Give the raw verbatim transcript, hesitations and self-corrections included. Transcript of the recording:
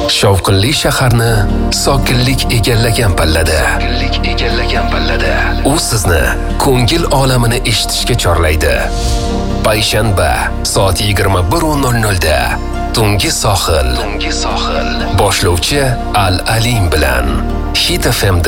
Shovqinli shaharni sokinlik egallagan pallada. egallagan pallada. U sizni ko'ngil olamini eshitishga chorlaydi. Payshanba soat yigirma bir nol nol da Tungi sohil. Tungi sohil. Boshlovchi Al Alim bilan Hit F M